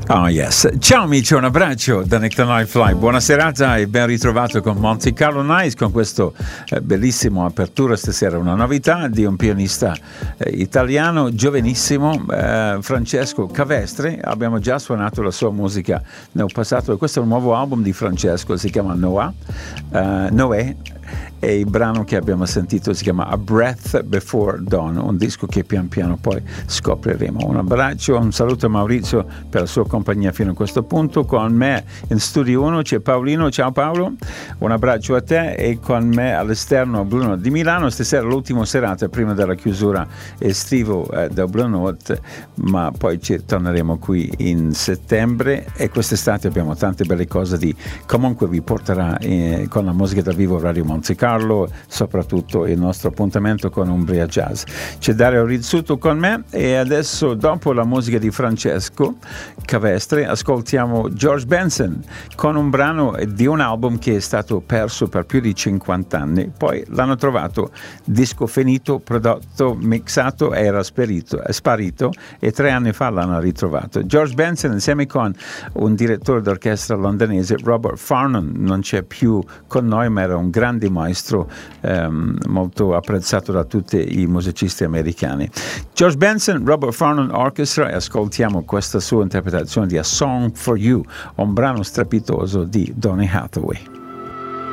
Oh yes. Ciao amici, un abbraccio da Nick the Nightfly. Buona serata e ben ritrovato con Monte Carlo Nice con questo bellissimo apertura stasera, una novità di un pianista italiano giovanissimo, Francesco Cavestre. Abbiamo già suonato la sua musica nel passato e questo è un nuovo album di Francesco, si chiama Noè. E il brano che abbiamo sentito si chiama A Breath Before Dawn, un disco che pian piano poi scopriremo. Un abbraccio, un saluto a Maurizio per la sua compagnia fino a questo punto. Con me in Studio 1 c'è Paolino. Ciao Paolo, un abbraccio a te. E con me all'esterno Bruno di Milano. Stasera l'ultima serata prima della chiusura estivo del Blue Note, ma poi ci torneremo qui in settembre e quest'estate abbiamo tante belle cose comunque vi porterà con la musica dal vivo Radio Monte Carlo, soprattutto il nostro appuntamento con Umbria Jazz. C'è Dario Rizzuto con me e adesso, dopo la musica di Francesco Cavestre, ascoltiamo George Benson con un brano di un album che è stato perso per più di 50 anni, poi l'hanno trovato disco finito, prodotto, mixato, era sparito e 3 anni fa l'hanno ritrovato. George Benson insieme con un direttore d'orchestra londinese, Robert Farnon, non c'è più con noi ma era un grande maestro molto apprezzato da tutti i musicisti americani. George Benson, Robert Farnon Orchestra, e ascoltiamo questa sua interpretazione di A Song for You, un brano strepitoso di Donny Hathaway.